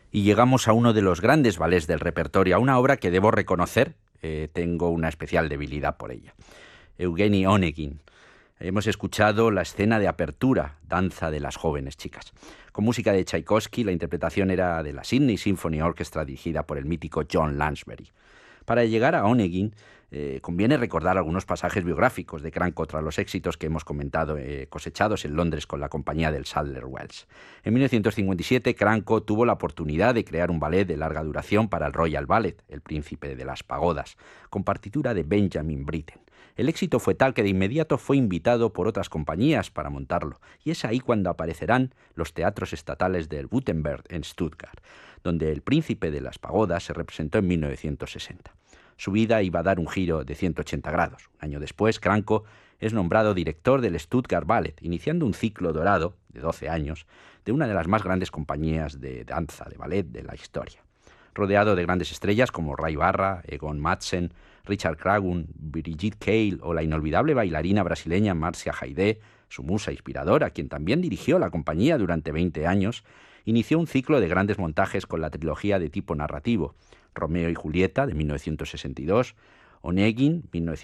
Y llegamos a uno de los grandes ballets del repertorio, a una obra que debo reconocer, tengo una especial debilidad por ella. Eugenie Onegin. Hemos escuchado la escena de apertura, Danza de las jóvenes chicas. Con música de Tchaikovsky, la interpretación era de la Sydney Symphony Orchestra dirigida por el mítico John Lansbury. Para llegar a Onegin, conviene recordar algunos pasajes biográficos de Cranko tras los éxitos que hemos comentado cosechados en Londres con la compañía del Sadler Wells. En 1957, Cranko tuvo la oportunidad de crear un ballet de larga duración para el Royal Ballet, El Príncipe de las Pagodas, con partitura de Benjamin Britten. El éxito fue tal que de inmediato fue invitado por otras compañías para montarlo, y es ahí cuando aparecerán los teatros estatales del Württemberg en Stuttgart, donde El Príncipe de las Pagodas se representó en 1960. Su vida iba a dar un giro de 180 grados. Un año después, Cranko es nombrado director del Stuttgart Ballet, iniciando un ciclo dorado de 12 años de una de las más grandes compañías de danza, de ballet de la historia. Rodeado de grandes estrellas como Ray Barra, Egon Madsen, Richard Cragun, Brigitte Cale o la inolvidable bailarina brasileña Marcia Haydé, su musa inspiradora, quien también dirigió la compañía durante 20 años, inició un ciclo de grandes montajes con la trilogía de tipo narrativo, Romeo y Julieta, de 1962, Onegin,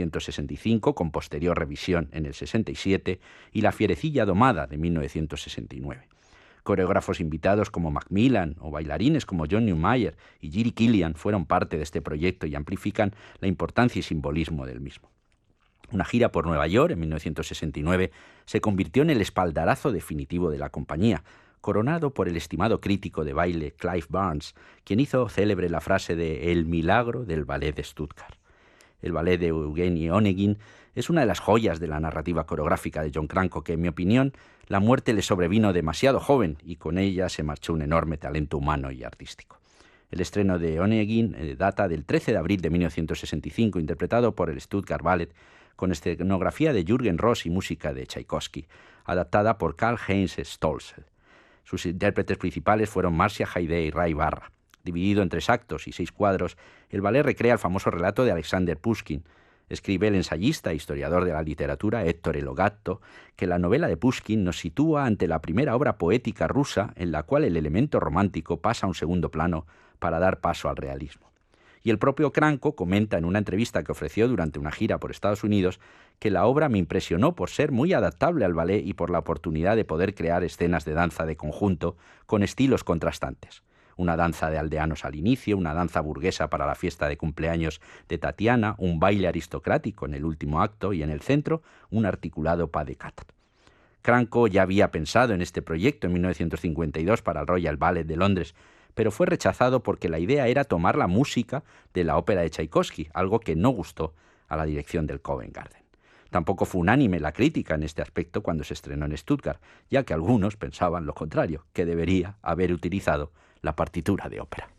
1965, con posterior revisión en el 67, y La Fierecilla domada, de 1969. Coreógrafos invitados como Macmillan o bailarines como John Neumeier y Jiri Kilian fueron parte de este proyecto y amplifican la importancia y simbolismo del mismo. Una gira por Nueva York en 1969 se convirtió en el espaldarazo definitivo de la compañía, coronado por el estimado crítico de baile Clive Barnes, quien hizo célebre la frase de «El milagro del ballet de Stuttgart». El ballet de Eugenie Onegin es una de las joyas de la narrativa coreográfica de John Cranko, que en mi opinión la muerte le sobrevino demasiado joven y con ella se marchó un enorme talento humano y artístico. El estreno de Onegin data del 13 de abril de 1965, interpretado por el Stuttgart Ballet, con escenografía de Jürgen Ross y música de Tchaikovsky, adaptada por Karl-Heinz Stölzl. Sus intérpretes principales fueron Marcia Haydé y Ray Barra. Dividido en 3 actos y 6 cuadros, el ballet recrea el famoso relato de Alexander Pushkin. Escribe el ensayista e historiador de la literatura Ettore Logatto que la novela de Pushkin nos sitúa ante la primera obra poética rusa en la cual el elemento romántico pasa a un segundo plano para dar paso al realismo. Y el propio Cranko comenta en una entrevista que ofreció durante una gira por Estados Unidos que la obra me impresionó por ser muy adaptable al ballet y por la oportunidad de poder crear escenas de danza de conjunto con estilos contrastantes. Una danza de aldeanos al inicio, una danza burguesa para la fiesta de cumpleaños de Tatiana, un baile aristocrático en el último acto y en el centro un articulado pas de quatre. Cranko ya había pensado en este proyecto en 1952 para el Royal Ballet de Londres, pero fue rechazado porque la idea era tomar la música de la ópera de Tchaikovsky, algo que no gustó a la dirección del Covent Garden. Tampoco fue unánime la crítica en este aspecto cuando se estrenó en Stuttgart, ya que algunos pensaban lo contrario, que debería haber utilizado la partitura de ópera.